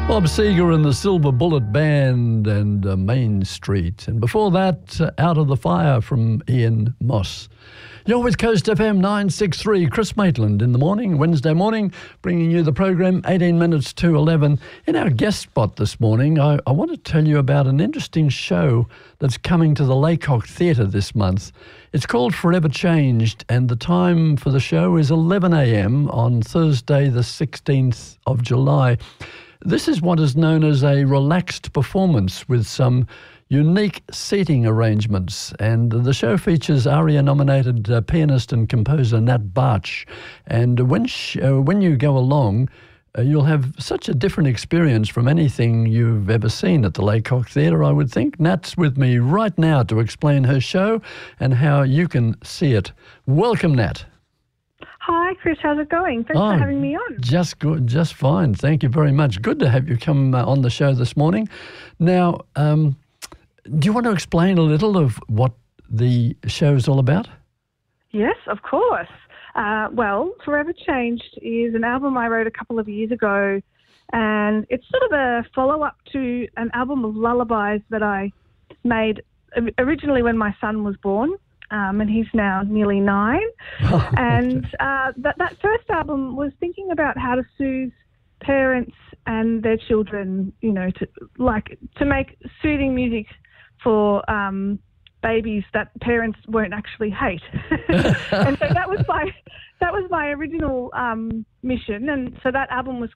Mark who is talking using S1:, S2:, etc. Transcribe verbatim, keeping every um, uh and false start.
S1: Bob Seger and the Silver Bullet Band and uh, Main Street. And before that, uh, Out of the Fire from Ian Moss. You're with Coast F M nine sixty-three. Chris Maitland in the morning, Wednesday morning, bringing you the program eighteen minutes to eleven. In our guest spot this morning, I, I want to tell you about an interesting show that's coming to the Laycock Theatre this month. It's called Forever Changed, and the time for the show is eleven a.m. on Thursday the sixteenth of July. This is what is known as a relaxed performance with some unique seating arrangements, and the show features ARIA-nominated uh, pianist and composer Nat Barch. And when sh- uh, when you go along, uh, you'll have such a different experience from anything you've ever seen at the Laycock Theatre, I would think. Nat's with me right now to explain her show and how you can see it. Welcome, Nat.
S2: Hi, Chris. How's it going? Thanks
S1: oh,
S2: for having me on.
S1: Just good, just fine. Thank you very much. Good to have you come uh, on the show this morning. Now, um, do you want to explain a little of what the show is all about?
S2: Yes, of course. Uh, well, Forever Changed is an album I wrote a couple of years ago, and it's sort of a follow-up to an album of lullabies that I made originally when my son was born. Um, and he's now nearly nine. Oh, and uh, that, that first album was thinking about how to soothe parents and their children, you know, to like to make soothing music for um, babies that parents won't actually hate. And so that was my that was my original um, mission. And so that album was